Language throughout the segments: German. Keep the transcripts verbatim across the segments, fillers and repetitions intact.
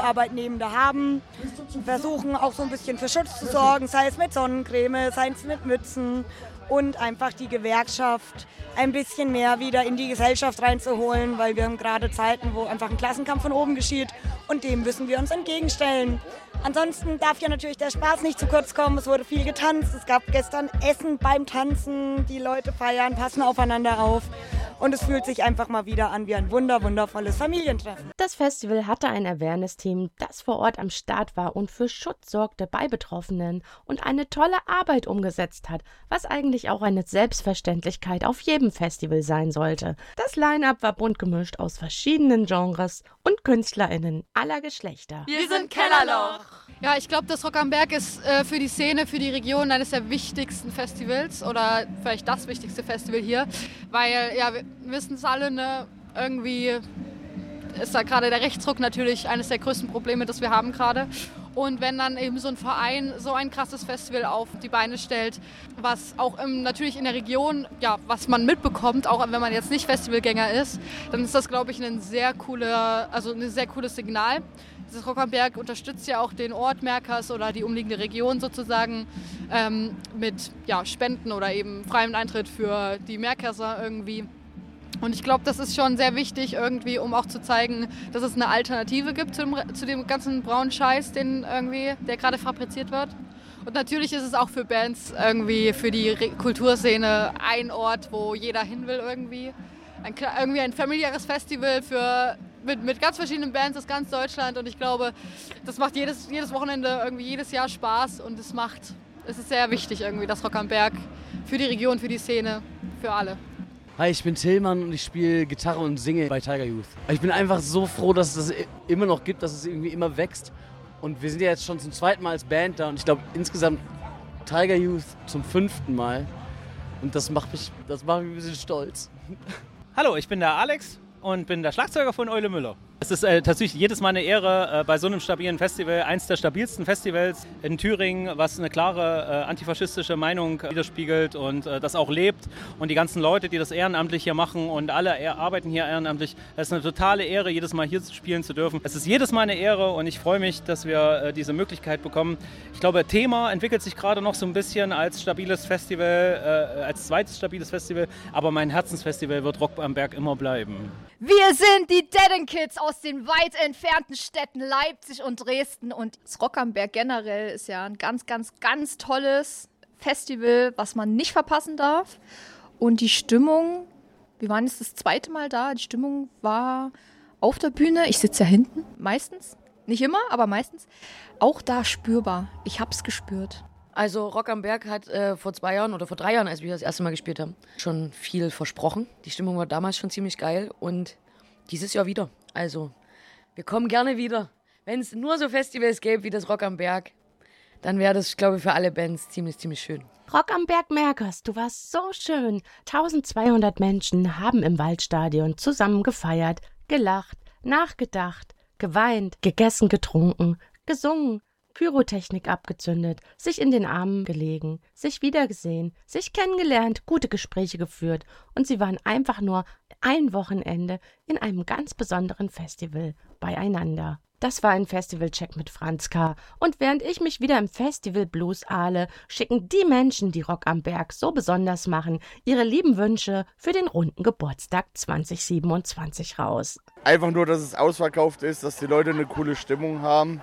Arbeitnehmende haben. Wir versuchen auch so ein bisschen für Schutz zu sorgen, sei es mit Sonnencreme, sei es mit Mützen und einfach die Gewerkschaft ein bisschen mehr wieder in die Gesellschaft reinzuholen, weil wir haben gerade Zeiten, wo einfach ein Klassenkampf von oben geschieht und dem müssen wir uns entgegenstellen. Ansonsten darf ja natürlich der Spaß nicht zu kurz kommen. Es wurde viel getanzt. Es gab gestern Essen beim Tanzen. Die Leute feiern, passen aufeinander auf. Und es fühlt sich einfach mal wieder an wie ein wunder, wundervolles Familientreffen. Das Festival hatte ein Awareness-Team, das vor Ort am Start war und für Schutz sorgte bei Betroffenen und eine tolle Arbeit umgesetzt hat, was eigentlich auch eine Selbstverständlichkeit auf jedem Festival sein sollte. Das Line-Up war bunt gemischt aus verschiedenen Genres und KünstlerInnen aller Geschlechter. Wir sind Kellerloch! Ja, ich glaube, das Rock am Berg ist äh, für die Szene, für die Region eines der wichtigsten Festivals oder vielleicht das wichtigste Festival hier, weil, ja, wir wissen es alle, ne, irgendwie ist da gerade der Rechtsruck natürlich eines der größten Probleme, das wir haben gerade. Und wenn dann eben so ein Verein so ein krasses Festival auf die Beine stellt, was auch im, natürlich in der Region, ja, was man mitbekommt, auch wenn man jetzt nicht Festivalgänger ist, dann ist das, glaube ich, ein sehr cooler, also ein sehr cooles Signal. Das Rock am Berg unterstützt ja auch den Ort Merkers oder die umliegende Region sozusagen ähm, mit ja, Spenden oder eben freiem Eintritt für die Merkerser irgendwie. Und ich glaube, das ist schon sehr wichtig irgendwie, um auch zu zeigen, dass es eine Alternative gibt zu dem, zu dem ganzen braunen Scheiß, den irgendwie, der gerade fabriziert wird. Und natürlich ist es auch für Bands irgendwie, für die Re- Kulturszene ein Ort, wo jeder hin will irgendwie. Ein, irgendwie ein familiäres Festival für, mit, mit ganz verschiedenen Bands aus ganz Deutschland. Und ich glaube, das macht jedes, jedes Wochenende irgendwie jedes Jahr Spaß. Und es macht, es ist sehr wichtig irgendwie, das Rock am Berg für die Region, für die Szene, für alle. Hi, ich bin Tillmann und ich spiele Gitarre und singe bei Tiger Youth. Ich bin einfach so froh, dass es das immer noch gibt, dass es irgendwie immer wächst. Und wir sind ja jetzt schon zum zweiten Mal als Band da und ich glaube insgesamt Tiger Youth zum fünften Mal. Und das macht mich, das macht mich ein bisschen stolz. Hallo, ich bin der Alex und bin der Schlagzeuger von Eule Müller. Es ist äh, tatsächlich jedes Mal eine Ehre, äh, bei so einem stabilen Festival, eins der stabilsten Festivals in Thüringen, was eine klare äh, antifaschistische Meinung widerspiegelt und äh, das auch lebt. Und die ganzen Leute, die das ehrenamtlich hier machen und alle er- arbeiten hier ehrenamtlich, es ist eine totale Ehre, jedes Mal hier spielen zu dürfen. Es ist jedes Mal eine Ehre und ich freue mich, dass wir äh, diese Möglichkeit bekommen. Ich glaube, Thema entwickelt sich gerade noch so ein bisschen als stabiles Festival, äh, als zweites stabiles Festival, aber mein Herzensfestival wird Rock am Berg immer bleiben. Wir sind die Dead Kids aus den weit entfernten Städten Leipzig und Dresden und das Rock am Berg generell ist ja ein ganz, ganz, ganz tolles Festival, was man nicht verpassen darf. Und die Stimmung, wir waren jetzt das zweite Mal da, die Stimmung war auf der Bühne, ich sitze ja hinten, meistens, nicht immer, aber meistens, auch da spürbar. Ich hab's gespürt. Also Rock am Berg hat äh, vor zwei Jahren oder vor drei Jahren, als wir das erste Mal gespielt haben, schon viel versprochen. Die Stimmung war damals schon ziemlich geil und dieses Jahr wieder. Also wir kommen gerne wieder. Wenn es nur so Festivals gäbe wie das Rock am Berg, dann wäre das, glaube ich, für alle Bands ziemlich, ziemlich schön. Rock am Berg Merkers, du warst so schön. eintausendzweihundert Menschen haben im Waldstadion zusammen gefeiert, gelacht, nachgedacht, geweint, gegessen, getrunken, gesungen, Pyrotechnik abgezündet, sich in den Armen gelegen, sich wiedergesehen, sich kennengelernt, gute Gespräche geführt und sie waren einfach nur ein Wochenende in einem ganz besonderen Festival beieinander. Das war ein Festivalcheck mit Franz K. Und während ich mich wieder im Festival Blues ahle, schicken die Menschen, die Rock am Berg so besonders machen, ihre lieben Wünsche für den runden Geburtstag zwanzig siebenundzwanzig raus. Einfach nur, dass es ausverkauft ist, dass die Leute eine coole Stimmung haben.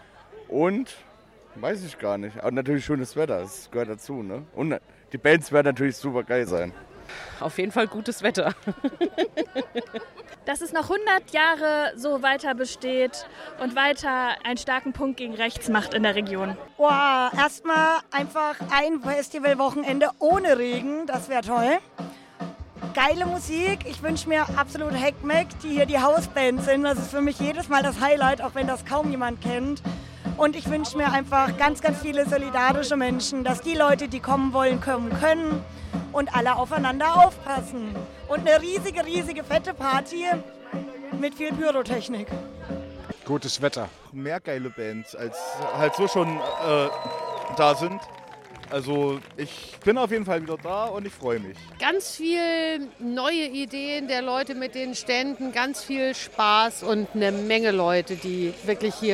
Und, weiß ich gar nicht, aber natürlich schönes Wetter, das gehört dazu, ne? Und die Bands werden natürlich super geil sein. Auf jeden Fall gutes Wetter. Dass es noch hundert Jahre so weiter besteht und weiter einen starken Punkt gegen rechts macht in der Region. Wow, erstmal einfach ein Festivalwochenende ohne Regen, das wäre toll. Geile Musik, ich wünsche mir absolut Heckmeck, die hier die Hausband sind. Das ist für mich jedes Mal das Highlight, auch wenn das kaum jemand kennt. Und ich wünsche mir einfach ganz, ganz viele solidarische Menschen, dass die Leute, die kommen wollen, kommen können und alle aufeinander aufpassen. Und eine riesige, riesige fette Party mit viel Pyrotechnik. Gutes Wetter. Mehr geile Bands, als halt so schon äh, da sind. Also ich bin auf jeden Fall wieder da und ich freue mich. Ganz viel neue Ideen der Leute mit den Ständen, ganz viel Spaß und eine Menge Leute, die wirklich hier